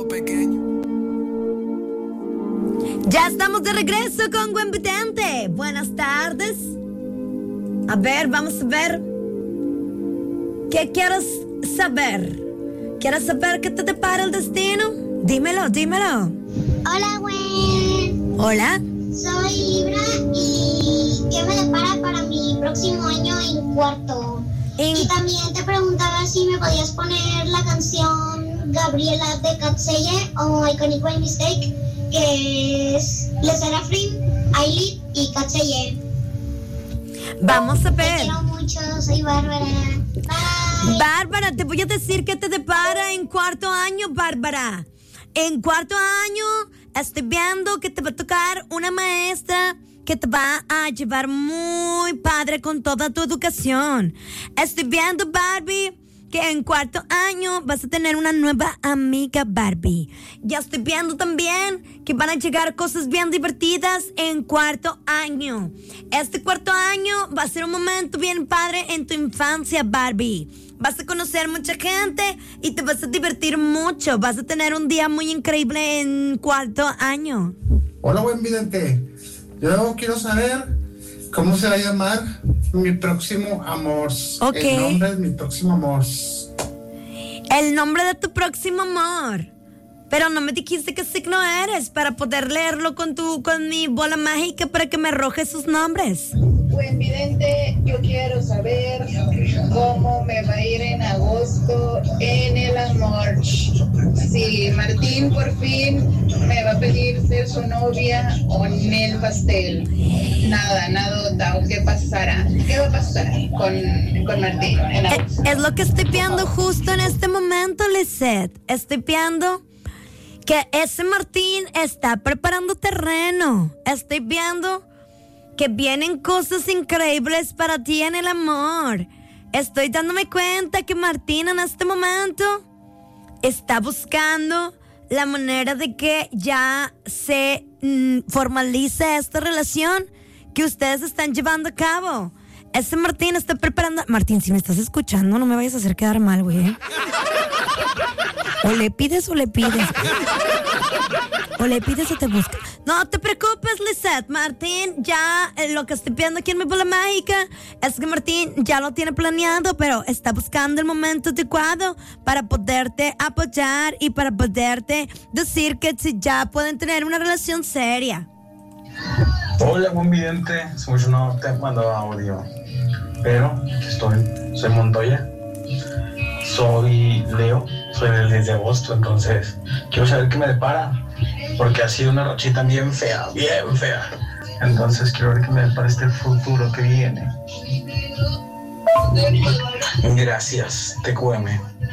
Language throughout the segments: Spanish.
mundo pequeño. Ya estamos de regreso con Buen Vidente. Buenas tardes. A ver, vamos a ver. ¿Qué quieres saber? ¿Quieres saber qué te depara el destino? Dímelo, dímelo. Hola, Gwen. Hola. Soy Libra y ¿qué me depara para mi próximo año en cuarto? Y también te preguntaba si me podías poner la canción Gabriela de Katseye o Iconic by Mistake, que es Le Serafim, Ailit y Katseye. Vamos a ver. Te quiero mucho, soy Bárbara. Bye. Bárbara, te voy a decir que te depara en cuarto año, Bárbara. En cuarto año estoy viendo que te va a tocar una maestra que te va a llevar muy padre con toda tu educación. Estoy viendo, Barbie, que en cuarto año vas a tener una nueva amiga, Barbie. Ya estoy viendo también que van a llegar cosas bien divertidas en cuarto año. Este cuarto año va a ser un momento bien padre en tu infancia, Barbie. Vas a conocer mucha gente y te vas a divertir mucho. Vas a tener un día muy increíble en cuarto año. Hola, Buen Vidente. Yo quiero saber cómo se va a llamar mi próximo amor. Okay. El nombre de mi próximo amor. El nombre de tu próximo amor. Pero no me dijiste qué signo eres para poder leerlo con mi bola mágica para que me arroje sus nombres. Buen Vidente, yo quiero saber cómo me va a ir en agosto en el amor. Si Martín por fin me va a pedir ser su novia o en el pastel. Nada, ¿qué pasará? ¿Qué va a pasar con Martín en agosto? Es lo que estoy viendo justo en este momento, Lisette. Estoy viendo que ese Martín está preparando terreno. Estoy viendo que vienen cosas increíbles para ti en el amor. Estoy dándome cuenta que Martín en este momento está buscando la manera de que ya se formalice esta relación que ustedes están llevando a cabo. Ese Martín está preparando... Martín, si me estás escuchando, no me vayas a hacer quedar mal, güey. O le pides o le pides. O le pides o te busca. No te preocupes, Lisette. Martín, ya lo que estoy viendo aquí en mi bola mágica es que Martín ya lo tiene planeado, pero está buscando el momento adecuado para poderte apoyar y para poderte decir que ya pueden tener una relación seria. Hola, Buen Vidente. Hace mucho no te mando audio, pero soy Montoya. Soy Leo, soy del 10 de agosto, entonces quiero saber qué me depara, porque ha sido una rachita bien fea. Entonces quiero ver qué me depara este futuro que viene. Gracias, TQM.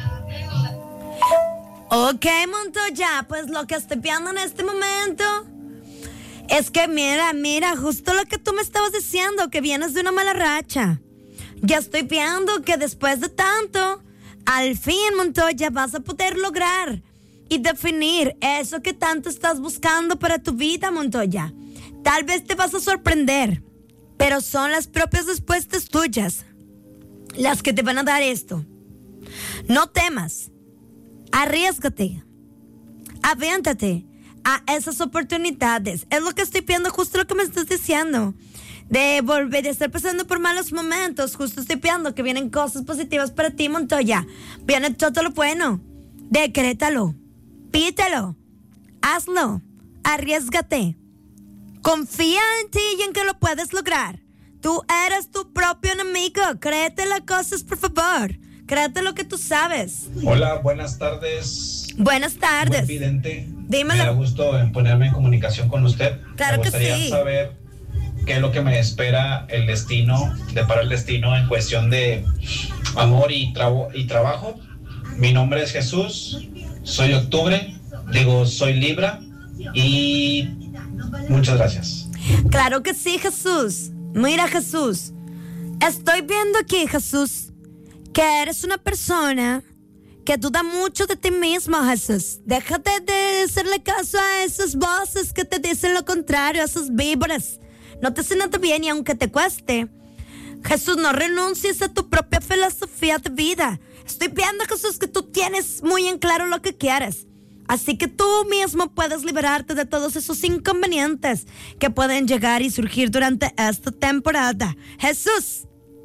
Ok, Montoya, pues lo que estoy viendo en este momento es que mira, justo lo que tú me estabas diciendo, que vienes de una mala racha. Ya estoy viendo que después de tanto, al fin, Montoya, vas a poder lograr y definir eso que tanto estás buscando para tu vida, Montoya. Tal vez te vas a sorprender, pero son las propias respuestas tuyas las que te van a dar esto. No temas, arriésgate, aviéntate a esas oportunidades. Es lo que estoy viendo, justo lo que me estás diciendo. De volver a estar pasando por malos momentos. Justo estoy viendo que vienen cosas positivas para ti, Montoya. Viene todo lo bueno. Decrétalo, pídelo, hazlo, arriésgate. Confía en ti y en que lo puedes lograr. Tú eres tu propio enemigo. Créete las cosas, por favor. Créete lo que tú sabes. Hola, buenas tardes. Buenas tardes. Buen Vidente. Dímelo. Me da gusto en ponerme en comunicación con usted. Claro que sí. Me gustaría saber qué es lo que me espera el destino en cuestión de amor y trabajo. Mi nombre es Jesús, soy soy Libra y muchas gracias. Claro que sí, Jesús. Mira, Jesús, estoy viendo aquí, Jesús, que eres una persona que duda mucho de ti mismo, Jesús. Déjate de hacerle caso a esas voces que te dicen lo contrario, a esas víboras. No te sientas bien y aunque te cueste, Jesús, no renuncies a tu propia filosofía de vida. Estoy viendo, Jesús, que tú tienes muy en claro lo que quieres. Así que tú mismo puedes liberarte de todos esos inconvenientes que pueden llegar y surgir durante esta temporada. Jesús,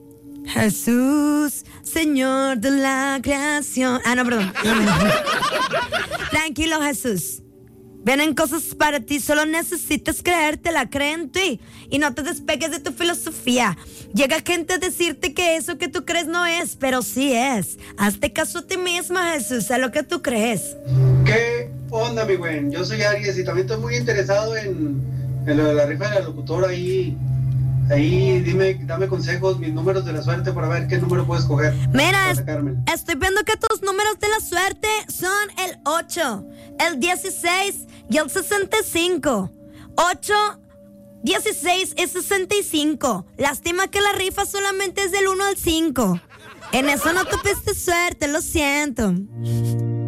Señor de la creación. No, perdón. Tranquilo, Jesús. Vienen cosas para ti, solo necesitas creértela, cree en ti y no te despegues de tu filosofía. Llega gente a decirte que eso que tú crees no es, pero sí es. Hazte caso a ti misma, Jesús, a lo que tú crees. ¿Qué onda, mi güey? Yo soy Aries y también estoy muy interesado en lo de la rifa de la locutora. Ahí dame consejos, mis números de la suerte para ver qué número puedo escoger. Mira, estoy viendo que tus números de la suerte son el 8, el 16 y el 65. 8, 16 y 65. Lástima que la rifa solamente es del 1 al 5. En eso no tuviste suerte, lo siento.